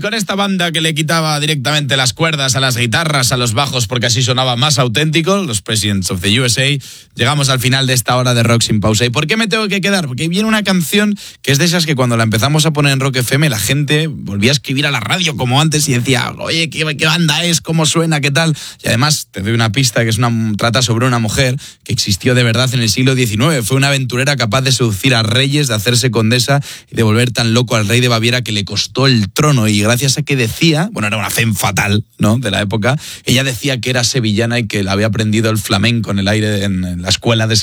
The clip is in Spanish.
con esta banda que le quitaba directamente las cuerdas a las guitarras, a los bajos, porque así sonaba más auténtico, los Presidents of the USA, llegamos al final de esta hora de Rock Sin Pausa. ¿Y por qué me tengo que quedar? Porque viene una canción que es de esas que cuando la empezamos a poner en Rock FM, la gente volvía a escribir a la radio como antes y decía, oye, ¿qué banda es? ¿Cómo suena? ¿Qué tal? Y además te doy una pista, que trata sobre una mujer que existió de verdad en el siglo XIX. Fue una aventurera capaz de seducir a reyes, de hacerse condesa y de volver tan loco al rey de Baviera que le costó el trono. Y gracias a que decía, bueno, era una femme fatal, ¿no?, de la época, ella decía que era sevillana y que había aprendido el flamenco en el aire en la escuela de